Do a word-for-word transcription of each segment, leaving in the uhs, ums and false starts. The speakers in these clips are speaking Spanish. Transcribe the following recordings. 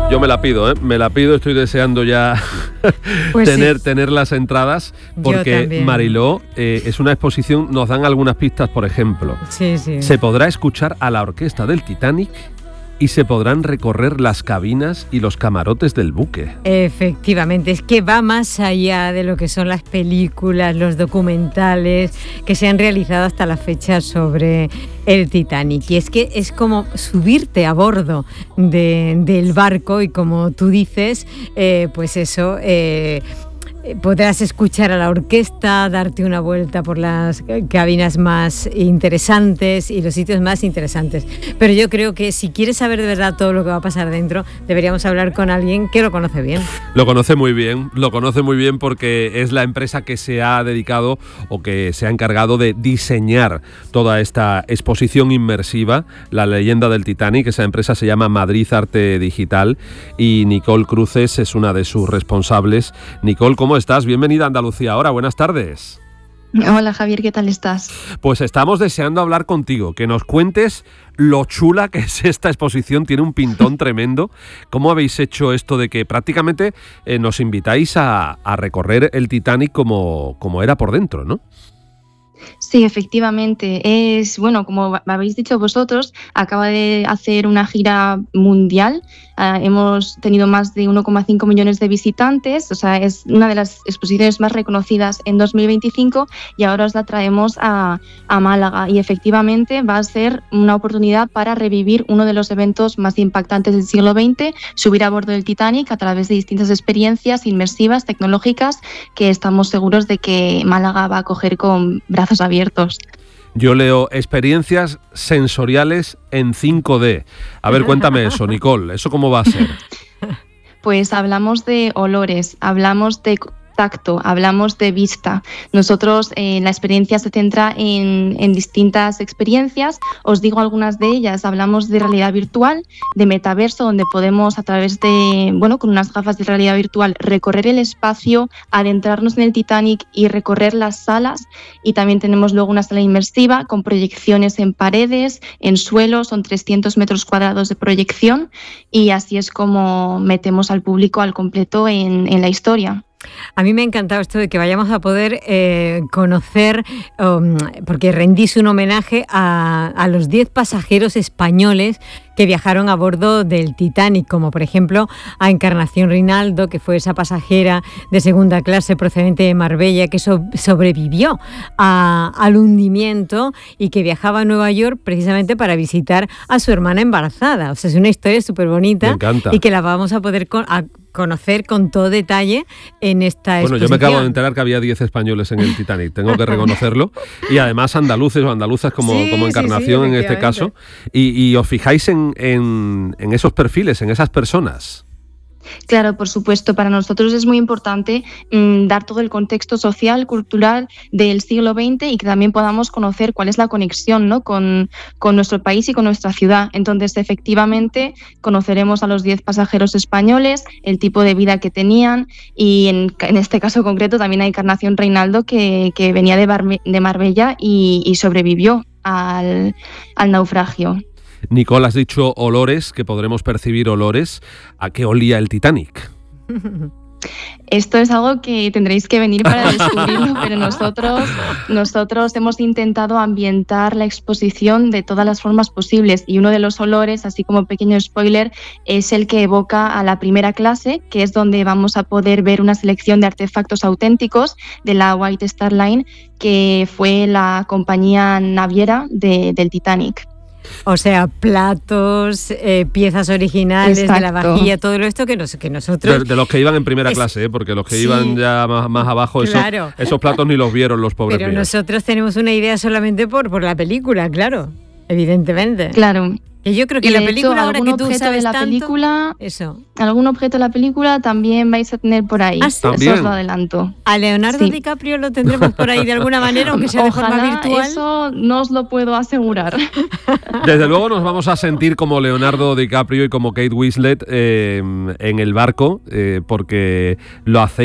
Yo me la pido, ¿eh? Me la pido, estoy deseando ya pues tener, sí. tener las entradas, porque Mariló, eh, es una exposición, nos dan algunas pistas, por ejemplo. Sí, sí. Se podrá escuchar a la orquesta del Titanic y se podrán recorrer las cabinas y los camarotes del buque. Efectivamente, es que va más allá de lo que son las películas, los documentales que se han realizado hasta la fecha sobre el Titanic. Y es que es como subirte a bordo de, del barco y, como tú dices, eh, pues eso... Eh, podrás escuchar a la orquesta, darte una vuelta por las cabinas más interesantes y los sitios más interesantes. Pero yo creo que si quieres saber de verdad todo lo que va a pasar dentro, deberíamos hablar con alguien que lo conoce bien. Lo conoce muy bien, lo conoce muy bien porque es la empresa que se ha dedicado o que se ha encargado de diseñar toda esta exposición inmersiva, la leyenda del Titanic. Esa empresa se llama Madrid Arte Digital y Nicole Cruces es una de sus responsables. Nicole, ¿cómo estás? Bienvenida a Andalucía Ahora, buenas tardes. Hola Javier, ¿qué tal estás? Pues estamos deseando hablar contigo, que nos cuentes lo chula que es esta exposición, tiene un pintón tremendo. ¿Cómo habéis hecho esto de que prácticamente eh, nos invitáis a, a recorrer el Titanic como, como era por dentro, ¿no? Sí, efectivamente. Es, bueno, como habéis dicho vosotros, acaba de hacer una gira mundial. Uh, hemos tenido más de uno coma cinco millones de visitantes, o sea, es una de las exposiciones más reconocidas en dos mil veinticinco y ahora os la traemos a, a Málaga. Y efectivamente va a ser una oportunidad para revivir uno de los eventos más impactantes del siglo veinte, subir a bordo del Titanic a través de distintas experiencias inmersivas, tecnológicas, que estamos seguros de que Málaga va a acoger con brazos abiertos. Yo leo experiencias sensoriales en cinco D. A ver, cuéntame eso, Nicole, ¿eso cómo va a ser? Pues hablamos de olores, hablamos de tacto, hablamos de vista. Nosotros, eh, la experiencia se centra en, en distintas experiencias. Os digo algunas de ellas. Hablamos de realidad virtual, de metaverso, donde podemos a través de, bueno, con unas gafas de realidad virtual recorrer el espacio, adentrarnos en el Titanic y recorrer las salas. Y también tenemos luego una sala inmersiva con proyecciones en paredes, en suelo, son trescientos metros cuadrados de proyección y así es como metemos al público al completo en, en la historia. A mí me ha encantado esto de que vayamos a poder eh, conocer, um, porque rendís un homenaje a, a los diez pasajeros españoles que viajaron a bordo del Titanic, como por ejemplo a Encarnación Rinaldo, que fue esa pasajera de segunda clase procedente de Marbella que so- sobrevivió a, al hundimiento y que viajaba a Nueva York precisamente para visitar a su hermana embarazada. O sea, es una historia súper bonita y que la vamos a poder con- a conocer con todo detalle en esta bueno, exposición. Bueno, yo me acabo de enterar que había diez españoles en el Titanic, tengo que reconocerlo, y además andaluces o andaluzas como, sí, como Encarnación sí, sí, en este caso, y, y os fijáis en, en, en esos perfiles, en esas personas. Claro, por supuesto, para nosotros es muy importante mmm, dar todo el contexto social, cultural del siglo veinte y que también podamos conocer cuál es la conexión, ¿no? con, con nuestro país y con nuestra ciudad. Entonces, efectivamente, conoceremos a los diez pasajeros españoles, el tipo de vida que tenían y en, en este caso concreto también a Encarnación Reinaldo que, que venía de, Barme, de Marbella y, y sobrevivió al, al naufragio. Nicole, has dicho olores, que podremos percibir olores. ¿A qué olía el Titanic? Esto es algo que tendréis que venir para descubrirlo, pero nosotros, nosotros hemos intentado ambientar la exposición de todas las formas posibles y uno de los olores, así como pequeño spoiler, es el que evoca a la primera clase, que es donde vamos a poder ver una selección de artefactos auténticos de la White Star Line, que fue la compañía naviera de, del Titanic. O sea, platos, eh, piezas originales. Exacto. De la vajilla, todo esto que, nos, que nosotros... De, de los que iban en primera es... clase, ¿eh? Porque los que sí. iban ya más, más abajo, claro. esos, esos platos ni los vieron los pobres Pero míos. Nosotros tenemos una idea solamente por, por la película, claro, evidentemente. Claro. Que yo creo que y la de película, hecho, ahora algún que tú objeto sabes de la tanto, película, eso. Algún objeto de la película también vais a tener por ahí. ¿Ah, sí? Eso os lo adelanto. ¿A Leonardo sí. DiCaprio lo tendremos por ahí de alguna manera, aunque sea de Ojalá, forma virtual? Eso no os lo puedo asegurar. Desde luego nos vamos a sentir como Leonardo DiCaprio y como Kate Winslet eh, en el barco, eh, porque lo hacéis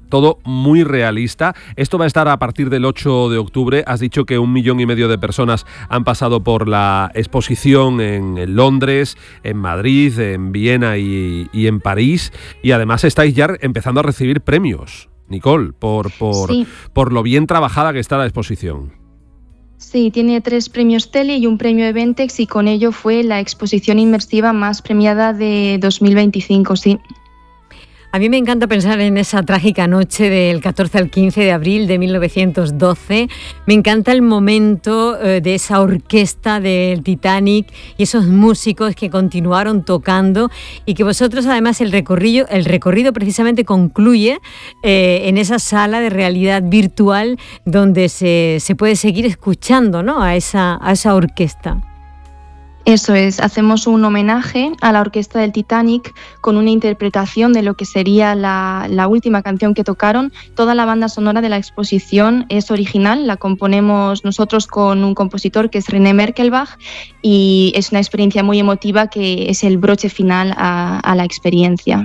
todo muy realista. Esto va a estar a partir del ocho de octubre. Has dicho que un millón y medio de personas han pasado por la exposición en Londres, en Madrid, en Viena y, y en París. Y además estáis ya empezando a recibir premios, Nicole, por, por, sí. por lo bien trabajada que está la exposición. Sí, tiene tres premios Tele y un premio Eventex, y con ello fue la exposición inmersiva más premiada de dos mil veinticinco, sí. A mí me encanta pensar en esa trágica noche del catorce al quince de abril de mil novecientos doce. Me encanta el momento eh, de esa orquesta del Titanic y esos músicos que continuaron tocando, y que vosotros además el recorrido, el recorrido precisamente concluye eh, en esa sala de realidad virtual donde se, se puede seguir escuchando, ¿no?, a esa, a esa orquesta. Eso es, hacemos un homenaje a la orquesta del Titanic con una interpretación de lo que sería la, la última canción que tocaron. Toda la banda sonora de la exposición es original, la componemos nosotros con un compositor que es René Merkelbach, y es una experiencia muy emotiva que es el broche final a, a la experiencia.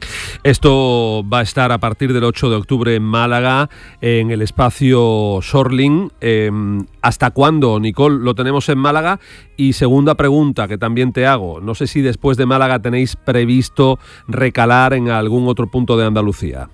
Esto va a estar a partir del ocho de octubre en Málaga, en el espacio Sorling. Eh, ¿Hasta cuándo, Nicole, lo tenemos en Málaga? Y segunda pregunta que también te hago, no sé si después de Málaga tenéis previsto recalar en algún otro punto de Andalucía.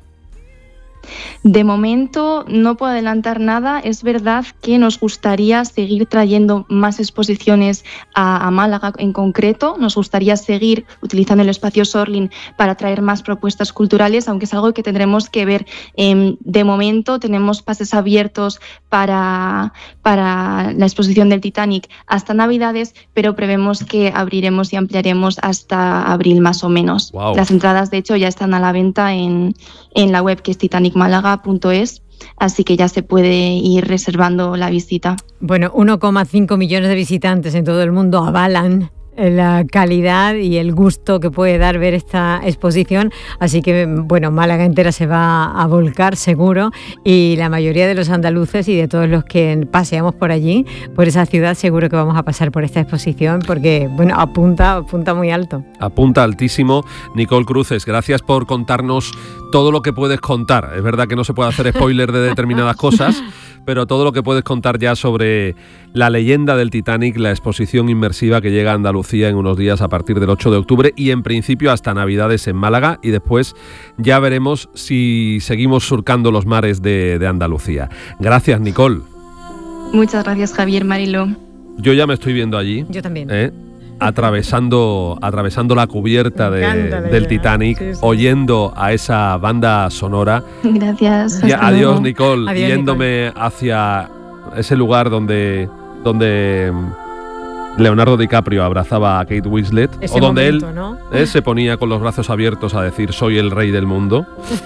De momento no puedo adelantar nada. Es verdad que nos gustaría seguir trayendo más exposiciones a, a Málaga en concreto. Nos gustaría seguir utilizando el espacio Sorling para traer más propuestas culturales, aunque es algo que tendremos que ver. Eh, de momento tenemos pases abiertos para, para la exposición del Titanic hasta Navidades, pero prevemos que abriremos y ampliaremos hasta abril más o menos. Wow. Las entradas, de hecho, ya están a la venta en, en la web, que es titanic málaga punto es, así que ya se puede ir reservando la visita. Bueno, uno coma cinco millones de visitantes en todo el mundo avalan la calidad y el gusto que puede dar ver esta exposición, así que bueno, Málaga entera se va a volcar seguro, y la mayoría de los andaluces y de todos los que paseamos por allí, por esa ciudad, seguro que vamos a pasar por esta exposición, porque bueno, apunta, apunta muy alto. Apunta altísimo. Nicole Cruces, gracias por contarnos todo lo que puedes contar. Es verdad que no se puede hacer spoiler de determinadas cosas, pero todo lo que puedes contar ya sobre la leyenda del Titanic, la exposición inmersiva que llega a Andalucía en unos días a partir del ocho de octubre y en principio hasta Navidades en Málaga, y después ya veremos si seguimos surcando los mares de, de Andalucía. Gracias, Nicole. Muchas gracias, Javier, Mariló. Yo ya me estoy viendo allí. Yo también. ¿eh? Atravesando, atravesando la cubierta de, del Titanic, sí, sí. oyendo a esa banda sonora. Gracias. Y, adiós, luego. Nicole, adiós, yéndome Nicole. hacia ese lugar donde, donde Leonardo DiCaprio abrazaba a Kate Winslet, ese o donde momento, él ¿no? eh, se ponía con los brazos abiertos a decir soy el rey del mundo.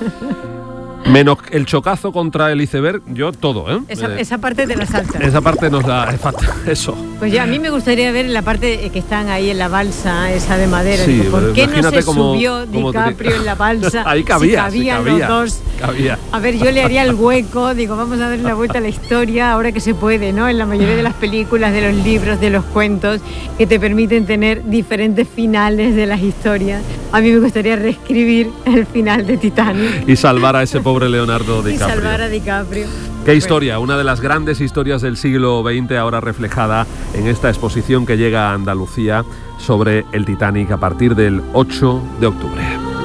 Menos el chocazo contra el iceberg, yo todo, ¿eh? Esa, eh, esa parte de la salta. Esa parte nos da eso. Pues ya, a mí me gustaría ver la parte que están ahí en la balsa, esa de madera. Sí, Digo, ¿por qué no se como, subió DiCaprio te... en la balsa? Ahí cabía, si cabían sí, cabía, los dos. Cabía. A ver, yo le haría el hueco, digo, vamos a darle la vuelta a la historia, ahora que se puede, ¿no? En la mayoría de las películas, de los libros, de los cuentos, que te permiten tener diferentes finales de las historias. A mí me gustaría reescribir el final de Titanic. Y salvar a ese pobre Leonardo DiCaprio. Y salvar a DiCaprio. Qué historia, una de las grandes historias del siglo veinte, ahora reflejada en esta exposición que llega a Andalucía sobre el Titanic a partir del ocho de octubre.